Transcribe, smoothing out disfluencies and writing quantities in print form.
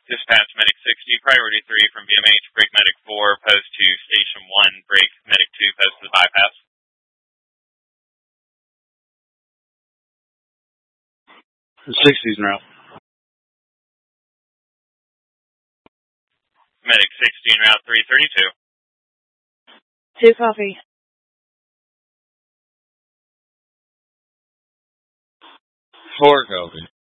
Dispatch Medic 60, Priority 3 from BMH, break Medic 4, post to Station 1, break Medic 2, post to the bypass. The 60's en route. Medic 60 en route 332. 2 copy. 4 copy.